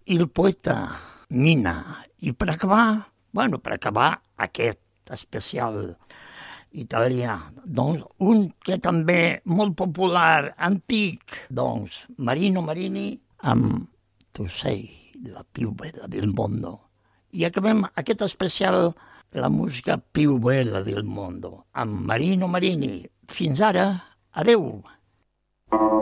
il poeta Mina. I per acabar aquest especial italià, doncs un que també molt popular, antic, doncs Marino Marini amb Tu sei la più bella del mondo. I acabem aquest especial la música più bella del mondo amb Marino Marini. Fins ara, adeu!